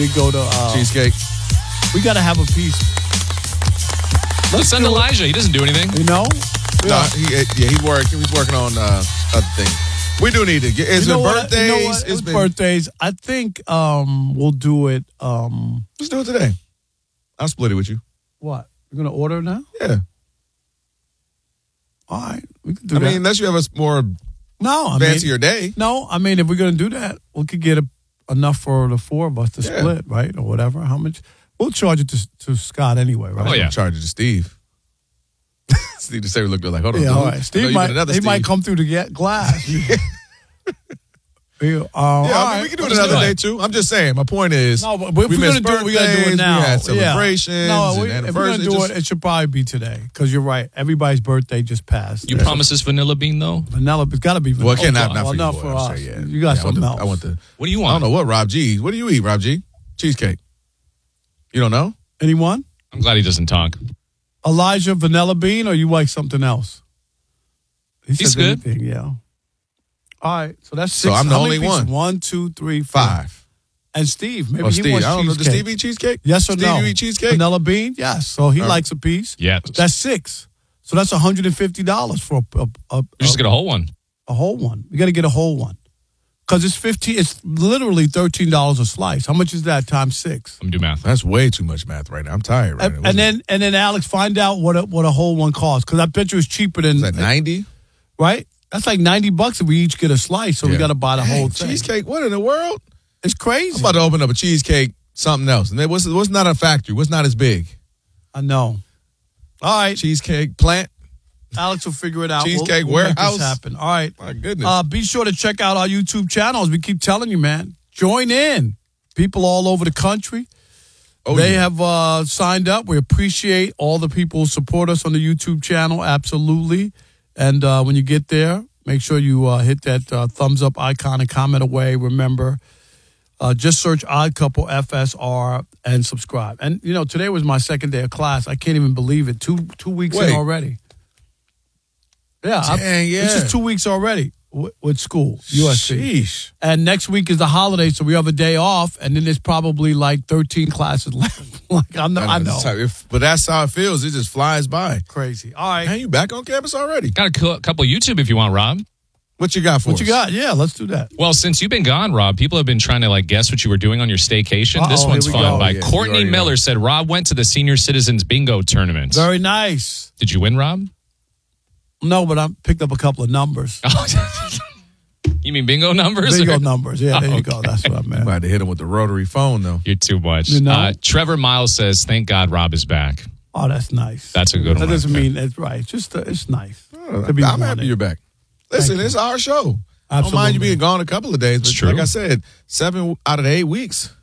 We go to cheesecake. We got to have a piece. Let's send Elijah. He doesn't do anything. You know? No, he's working on other things. We do need to get. Is it birthdays? It's birthdays. I think we'll do it. Let's do it today. I'll split it with you. What? You're gonna order now? Yeah. All right, we can do that. I mean, unless you have a more fancier day. No, I mean, if we're gonna do that, we could get enough for the four of us to split, right, or whatever. How much? We'll charge it to Scott anyway, right? Oh yeah, charge it to Steve. Steve just looked like, hold on. Yeah, all right. Steve might come through to get glass. I mean, we can do it another day too. I'm just saying. My point is, no, but if we're gonna do it, we gotta do it now. We had celebrations. No, if we're gonna do it, it should probably be today because you're right. Everybody's birthday just passed. You promise us vanilla bean though? Vanilla, it's got to be vanilla. Well, again, not for us. You got something else. I want the. What do you want? I don't know what Rob G. What do you eat, Rob G? Cheesecake. You don't know? Anyone? I'm glad he doesn't talk. Elijah, vanilla bean, or you like something else? He's good. Anything, yeah. All right, so that's 6. So I'm the only one. one. 1, 2, 3, 4. 5. And Steve, maybe Steve, he wants I don't know. cheesecake. Does Steve eat cheesecake? Yes or Steve, no? you eat cheesecake? Vanilla bean, yes. So he likes a piece. Yes. That's 6. So that's $150 for You just get a whole one. A whole one. You got to get a whole one. Because it's 15. It's literally $13 a slice. How much is that times 6? I'm doing math. That's way too much math right now. I'm tired right now. And then Alex, find out what a whole one costs. Because I bet you it's cheaper than is that 90? Right? That's like $90 if we each get a slice. So we got to buy the whole thing. Cheesecake? What in the world? It's crazy. I'm about to open up a cheesecake something else. And what's not a factory? What's not as big? I know. All right. Cheesecake plant. Alex will figure it out. Cheesecake we'll warehouse. Make this happen. All right. My goodness. Be sure to check out our YouTube channels. We keep telling you, man. Join in. People all over the country. They have signed up. We appreciate all the people who support us on the YouTube channel. Absolutely. And when you get there, make sure you hit that thumbs up icon and comment away. Remember, just search Odd Couple FSR and subscribe. And, you know, today was my second day of class. I can't even believe it. Two weeks in already. Yeah, this is 2 weeks already with school, USC. Sheesh. And next week is the holiday, so we have a day off, and then there's probably like 13 classes left. I know. But that's how it feels. It just flies by. Crazy. All right. Hey, you back on campus already? Got a couple YouTube if you want, Rob. What you got for us? What you got? Yeah, let's do that. Well, since you've been gone, Rob, people have been trying to guess what you were doing on your staycation. This one's fun. By Courtney Miller said Rob went to the Senior Citizens Bingo tournament. Very nice. Did you win, Rob? No, but I picked up a couple of numbers. You mean bingo numbers? Bingo numbers. Yeah, there you go. That's what I meant. You might have hit him with the rotary phone, though. You're too much. You know? Trevor Miles says, thank God Rob is back. Oh, that's nice. That's a good one. That doesn't mean it's right. It's just, it's nice. I'm happy you're back. Listen, it's our show. Absolutely. I don't mind you being gone a couple of days, but true. Like I said, 7 out of the 8 weeks.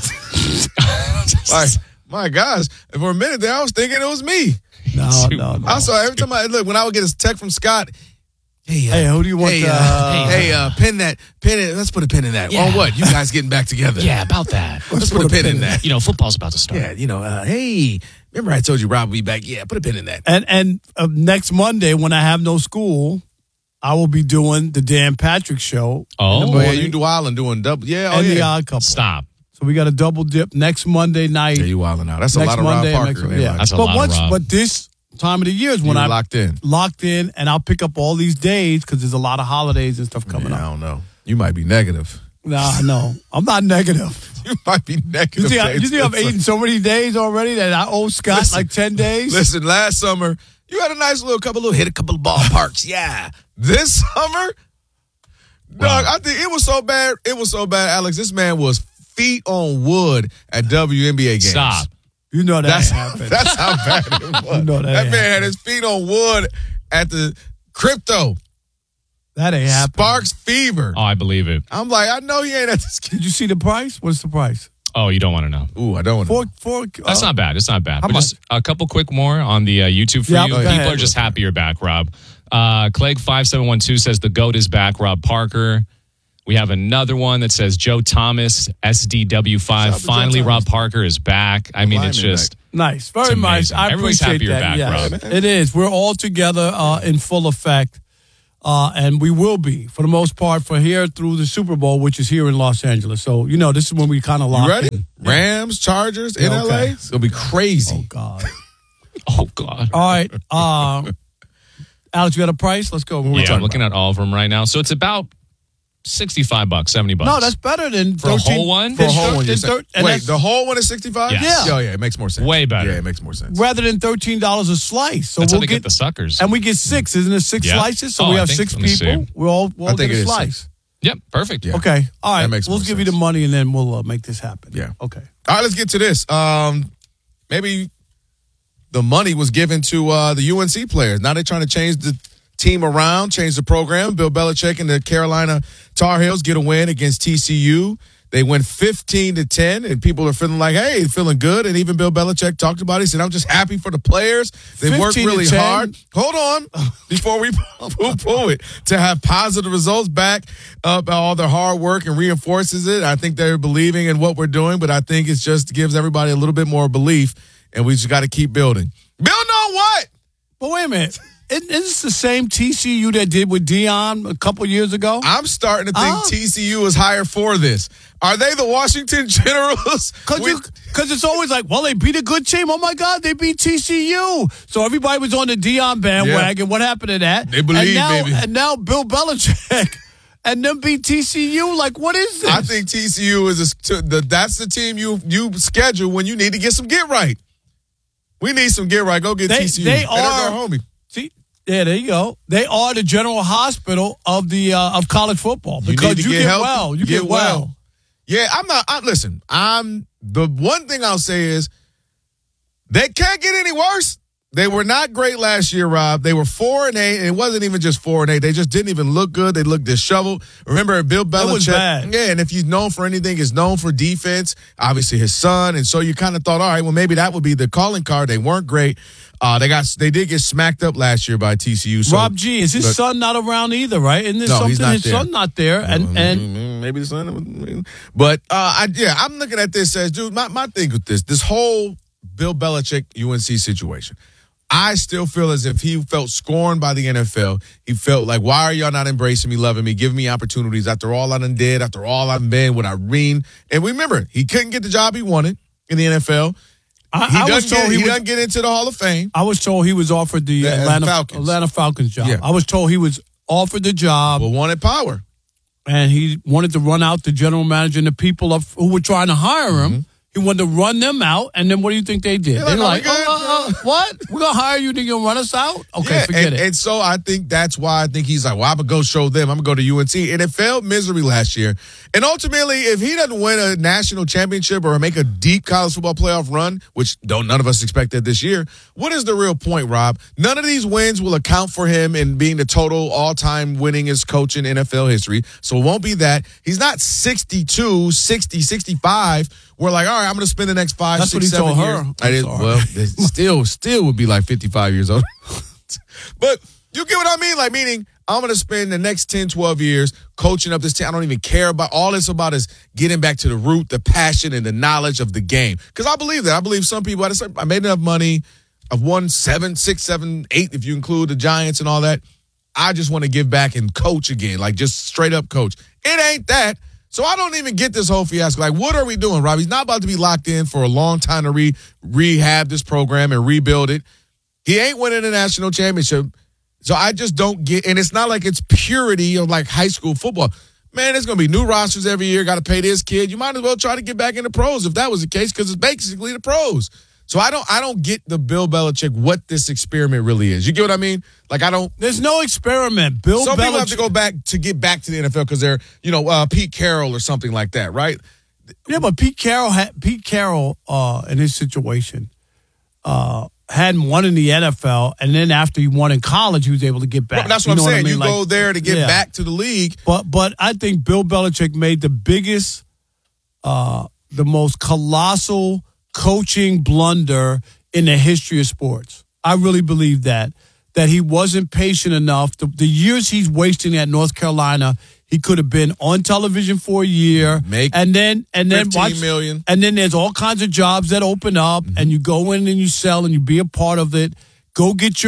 My gosh. For a minute there, I was thinking it was me. No. I saw every time when I would get a text from Scott, hey, who do you want? Pin it. Let's put a pin in that. Yeah. On what? You guys getting back together? Yeah, about that. Let's put a pin in that. Football's about to start. Yeah, hey, remember I told you Rob will be back? Yeah, put a pin in that. And next Monday, when I have no school, I will be doing the Dan Patrick Show. Oh, yeah, you do wildin' doing double. Yeah, The Odd Couple. Stop. So we got a double dip next Monday night. Yeah, you wildin' out. That's a lot of Rob Parker. That's a lot of Rob. But this time of the year is when I'm locked in, and I'll pick up all these days because there's a lot of holidays and stuff coming up. I don't know. You might be negative. No, I'm not negative. You might be negative. You think I've eaten so many days already that I owe Scott 10 days? Listen, last summer, you had a nice hit a couple of ballparks. Yeah. This summer, dog, I think it was so bad. It was so bad, Alex. This man was feet on wood at WNBA games. Stop. You know that happened. That's how bad it was. You know that man had his feet on wood at the crypto. That ain't happened. Sparks Fever. Oh, I believe it. I'm like, I know he ain't at this game. Did you see the price? What's the price? Oh, you don't want to know. Ooh, I don't want to know. That's not bad. It's not bad. But much? just a couple quick more on the YouTube for you. People are just happy you're back, Rob. Clegg5712 says the GOAT is back, Rob Parker. We have another one that says Joe Thomas, SDW5. Finally, Rob Parker is back. I mean, it's just... Nice. Very nice. I Everyone's appreciate happy you're that. back, Rob. It is. We're all together in full effect. And we will be, for the most part, for here through the Super Bowl, which is here in Los Angeles. So, this is when we kind of lock You ready? in. Rams, Chargers in LA? Okay. It's going to be crazy. Oh, God. Oh, God. All right. Alex, you got a price? Let's go. Yeah, I'm looking at all of them right now. So it's about $65, $70. No, that's better than For a whole one? For a whole one, Wait, the whole one is 65? Yes. Yeah. Oh, yeah, it makes more sense. Way better. Yeah, it makes more sense. rather than $13 a slice. So That's we'll how they get the suckers. And we get 6, isn't it? 6 Yeah. slices. So Oh, we I have think- 6 let me see. people. We'll I think get it a is slice. 6. Yep, perfect. Yeah. Okay. All right. That makes We'll more give you sense. the money and then we'll make this happen. Yeah. Okay. All right, let's get to this. Maybe the money was given to the UNC players. Now they're trying to change the team around, change the program. Bill Belichick and the Carolina Tar Heels get a win against TCU. They win 15-10, and people are feeling like, hey, feeling good. And even Bill Belichick talked about it. He said, I'm just happy for the players. They worked really 15-10. hard. Hold on before we poo-poo it. To have positive results back up all their hard work and reinforces it. I think they're believing in what we're doing, but I think it just gives everybody a little bit more belief, and we just got to keep building. Build on what? But wait a minute. Isn't this the same TCU that did with Dion a couple years ago? I'm starting to think TCU is hired for this. Are they the Washington Generals? Because it's always like, well, they beat a good team. Oh, my God, they beat TCU. So everybody was on the Dion bandwagon. Yeah. What happened to that? They believe, baby. And now Bill Belichick and them beat TCU. Like, what is this? I think TCU is that's the team you schedule when you need to get some get right. We need some get right. Go get TCU. They are our homie. See, yeah, there you go. They are the general hospital of the of college football because you get healthy, well. You get well. Yeah, listen, the one thing I'll say is they can't get any worse. They were not great last year, Rob. They were 4-8, and it wasn't even just 4-8. They just didn't even look good. They looked disheveled. Remember, Bill Belichick. Was bad. Yeah, and if he's known for anything, he's known for defense. Obviously, his son, and so you kind of thought, all right, well, maybe that would be the calling card. They weren't great. They did get smacked up last year by TCU. So, Rob G, is his son not around either, right? Isn't there no, something he's not his there. son not there? And maybe the son. But I'm looking at this as, dude, my thing with this whole Bill Belichick UNC situation. I still feel as if he felt scorned by the NFL. He felt like, why are y'all not embracing me, loving me, giving me opportunities after all I done did, after all I've been with Irene. And remember, he couldn't get the job he wanted in the NFL. He doesn't get into the Hall of Fame. I was told he was offered the Atlanta Falcons job. Yeah. I was told he was offered the job. But wanted power. And he wanted to run out the general manager and the people who were trying to hire him. He wanted to run them out, and then what do you think they did? They're like, what? We're going to hire you, then you'll run us out? Okay, forget it. And so I think that's why I think he's like, well, I'm going to go show them. I'm going to go to UNC. And it failed miserably last year. And ultimately, if he doesn't win a national championship or make a deep college football playoff run, which none of us expected this year, what is the real point, Rob? None of these wins will account for him in being the total all-time winningest coach in NFL history. So it won't be that. He's not 62, 60, 65. We're like, all right, I'm going to spend the next 5, 6, 7 years. That's what he told her. Well, it still would be like 55 years old. But you get what I mean? Like, meaning I'm going to spend the next 10, 12 years coaching up this team. I don't even care about all it's about is getting back to the root, the passion, and the knowledge of the game. Because I believe that. I believe some people, I made enough money. I've won 7, 6, 7, 8, if you include the Giants and all that. I just want to give back and coach again, like just straight up coach. It ain't that. So I don't even get this whole fiasco. Like, what are we doing, Rob? He's not about to be locked in for a long time to rehab this program and rebuild it. He ain't winning a national championship. So I just don't get, and it's not like it's purity of like high school football. Man, there's going to be new rosters every year. Got to pay this kid. You might as well try to get back in the pros if that was the case, because it's basically the pros. So I don't get the Bill Belichick, what this experiment really is. You get what I mean? Like, There's no experiment. Some people have to go back to get back to the NFL because they're, Pete Carroll or something like that, right? Yeah, but Pete Carroll in his situation hadn't won in the NFL, and then after he won in college, he was able to get back. Well, that's what I'm saying. You go there to get back to the league. But I think Bill Belichick made the biggest, the most colossal coaching blunder in the history of sports. I really believe that he wasn't patient enough. The years he's wasting at North Carolina, he could have been on television for a year, and then $15 million. And then there's all kinds of jobs that open up, and you go in and you sell and you be a part of it. Go get your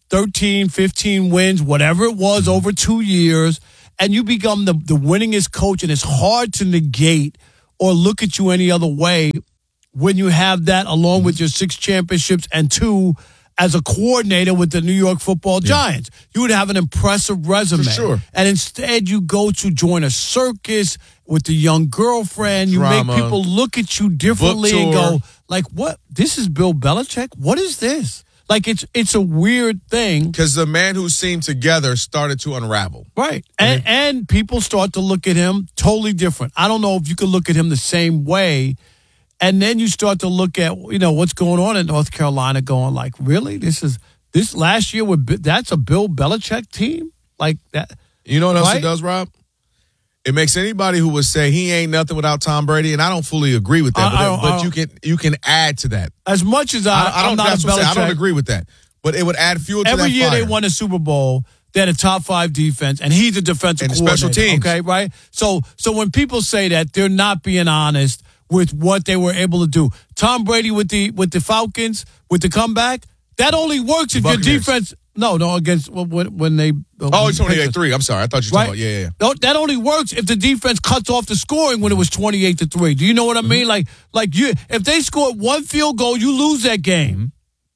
13, 15 wins, whatever it was over 2 years, and you become the winningest coach, and it's hard to negate or look at you any other way when you have that along with your 6 championships and 2 as a coordinator with the New York Football Giants. You would have an impressive resume. For sure. And instead you go to join a circus with the young girlfriend. You Drama. make people look at you differently and Book tour. go, like, what? This is Bill Belichick? What is this? Like, it's a weird thing. Because the man who seemed together started to unravel. Right. And people start to look at him totally different. I don't know if you could look at him the same way. And then you start to look at, what's going on in North Carolina going like, really? This last year, that's a Bill Belichick team? Like that. You know what else Right? it does, Rob? It makes anybody who would say he ain't nothing without Tom Brady, and I don't fully agree with that, but you can add to that. As much as I'm not a Belichick. I don't agree with that, but it would add fuel to that fire. Every year they won a Super Bowl, they had a top 5 defense, and he's a defensive And coordinator. special teams. Okay, right? So when people say that, they're not being honest with what they were able to do. Tom Brady with the Falcons, with the comeback, that only works if your Buccaneers. defense. No, against when they. Oh, it's 28-3. I'm sorry. I thought you were talking Right? about, No, that only works if the defense cuts off the scoring when it was 28-3. Do you know what I mean? Like if they scored 1 field goal, you lose that game.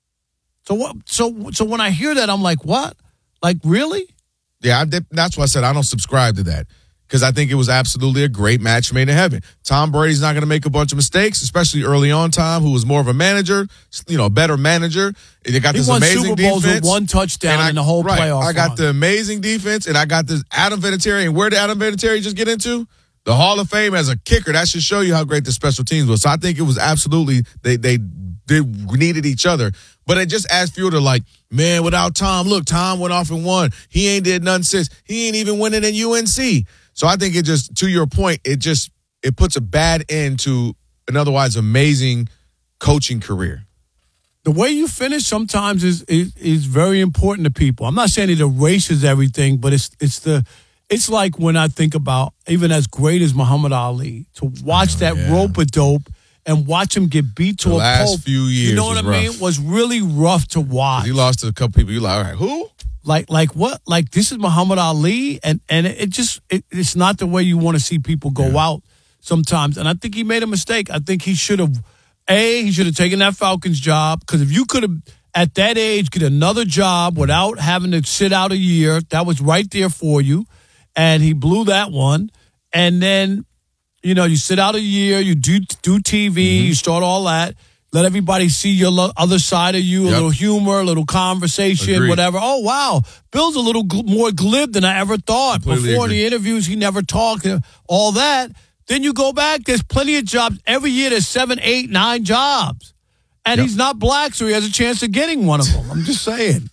So what? So when I hear that, I'm like, what? Like, really? Yeah, that's why I said I don't subscribe to that. Because I think it was absolutely a great match made in heaven. Tom Brady's not going to make a bunch of mistakes, especially early on. Tom, who was more of a manager, a better manager. They got this won amazing Super Bowls defense with 1 touchdown in the whole playoff I got run. the amazing defense, and I got this Adam Vinatieri. And where did Adam Vinatieri just get into? The Hall of Fame as a kicker. That should show you how great the special teams was. So I think it was absolutely they needed each other. But it just adds fuel to like, man, without Tom, look, Tom went off and won. He ain't did nothing since. He ain't even winning in UNC. So I think it just, to your point, it puts a bad end to an otherwise amazing coaching career. The way you finish sometimes is very important to people. I'm not saying it erases everything, but it's like when I think about even as great as Muhammad Ali, to watch that rope-a-dope and watch him get beat to The a last pulp. few years You know what I was mean? rough. Was really rough to watch. He lost to a couple people. You're like, all right, who? Like what? Like this is Muhammad Ali, and it's not the way you want to see people go out sometimes. And I think he made a mistake. I think he should have taken that Falcons job, because if you could have at that age get another job without having to sit out a year, that was right there for you. And he blew that one. And then you sit out a year, you do TV, you start all that. Let everybody see your other side of you, a little humor, a little conversation, Agreed. whatever. Oh, wow. Bill's a little more glib than I ever thought. Completely Before agree. the interviews, he never talked, all that. Then you go back, there's plenty of jobs. Every year there's 7, 8, 9 jobs. And he's not black, so he has a chance of getting one of them. I'm just saying.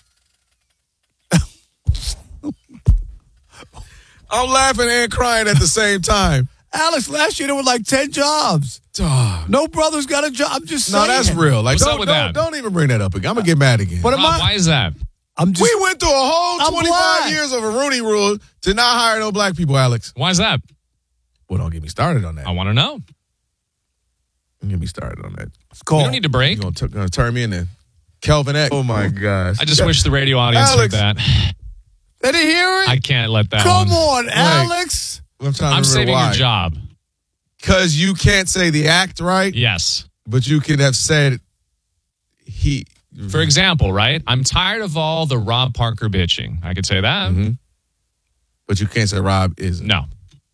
I'm laughing and crying at the same time. Alex, last year there were like 10 jobs. No brother's got a job. I'm just saying. No, that's real. Like, What's up with that? Don't even bring that up again. I'm going to get mad again. But Rob, why is that? I'm just. We went through a whole I'm 25 black. years of a Rooney Rule to not hire no black people, Alex. Why is that? Well, don't get me started on that. I want to know. Don't get me started on that. It's called. You don't need to break. You're going to turn me into Kelvin X. Oh, my gosh. I just wish the radio audience heard Alex. that. Did he hear it? I can't let that Come one. on, Alex. I'm trying to I'm remember saving why. your job. Because you can't say the act right, Yes. but you can have said he. For example, right? I'm tired of all the Rob Parker bitching. I could say that. Mm-hmm. But you can't say Rob isn't. No.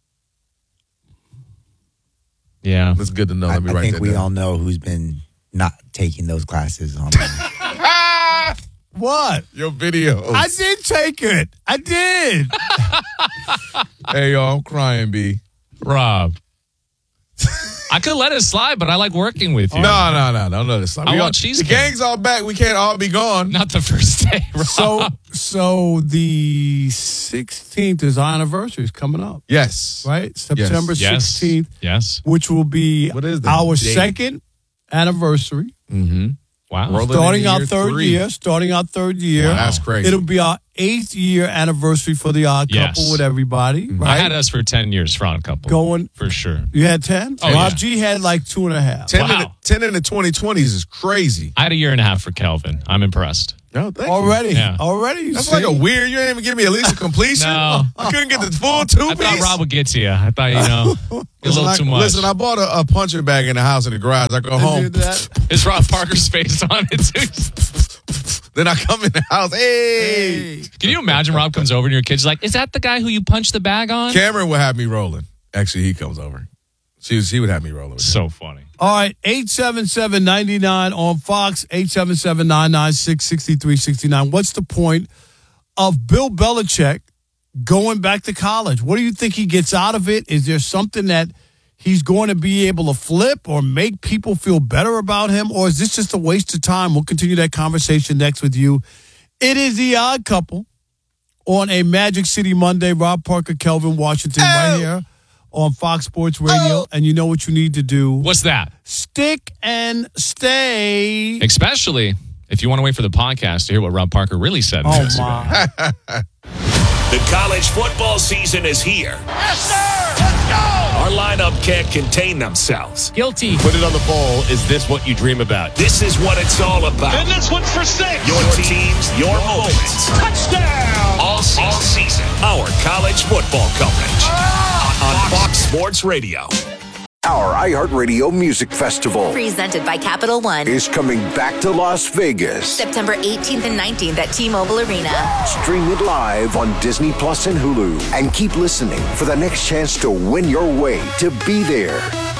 Yeah. That's good to know. Let me I write think that we down. all know who's been not taking those classes on. What? Your video. I did take it. I did. Hey, y'all, I'm crying, B. Rob. I could let it slide, but I like working with you. No. Don't let us. I want cheesecake. The gang's all back. We can't all be gone. Not the first day, Rob. So the 16th is our anniversary is coming up, Yes. right? September Yes. 16th, Yes. which will be What is the our date? second anniversary. Mm-hmm. Wow. Rolling Starting into our year third 3. year. Starting our third year. Wow, that's crazy. It'll be our 8th year anniversary for the Odd Couple Yes. with everybody, I right? had us for 10 years for Odd Couple. Going. For sure. You had 10? Oh, Rob yeah. G had like 2.5. 10 Wow. in the 2020s is crazy. I had a year and a half for Kelvin. I'm impressed. No, thank Already. you. Yeah. Already. That's like a weird. You didn't even give me at least a completion. No. I couldn't get the full two I piece. thought Rob would get to you. I thought, a little too much. Listen, I bought a punching bag in the house in the garage. I go home. Is Rob Parker's face on it, too? Then I come in the house. Hey. Can you imagine Rob comes over and your kid's like, is that the guy who you punched the bag on? Cameron would have me rolling. Actually, he comes over. He would have me rolling. So funny. All right, 877-99 on Fox, 877-996-6369. What's the point of Bill Belichick going back to college? What do you think he gets out of it? Is there something that he's going to be able to flip or make people feel better about him? Or is this just a waste of time? We'll continue that conversation next with you. It is The Odd Couple on a Magic City Monday. Rob Parker, Kelvin Washington, right here on Fox Sports Radio. And you know what you need to do. What's that? Stick and stay. Especially if you want to wait for the podcast to hear what Rob Parker really said. Oh, my. The college football season is here. Yes, sir! Let's go! Our lineup can't contain themselves. Guilty. Put it on the bowl. Is this what you dream about? This is what it's all about. And this one's for 6. Your teams, your moments. Touchdown! All season. Our college football coverage. On Fox Sports Radio. Our iHeartRadio Music Festival presented by Capital One is coming back to Las Vegas. September 18th and 19th at T-Mobile Arena. Stream it live on Disney Plus and Hulu. And keep listening for the next chance to win your way to be there.